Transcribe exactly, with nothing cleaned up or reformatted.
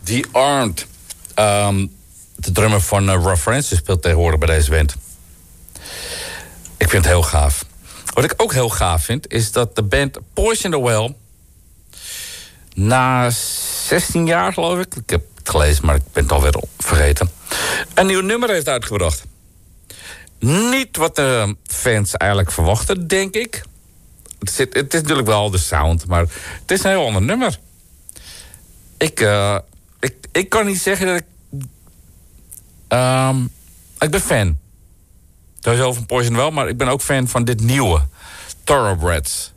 The Armed. Um, de drummer van uh, Rough Francis speelt tegenwoordig bij deze band. Ik vind het heel gaaf. Wat ik ook heel gaaf vind, is dat de band Poison the Well... na zestien jaar, geloof ik... ik heb het gelezen, maar ik ben het alweer vergeten... een nieuw nummer heeft uitgebracht. Niet wat de fans eigenlijk verwachten, denk ik. Het, zit, het is natuurlijk wel de sound, maar het is een heel ander nummer. Ik, uh, ik, ik kan niet zeggen dat ik... Um, ik ben fan. Sowieso van Poison wel, maar ik ben ook fan van dit nieuwe. Thoroughbreds.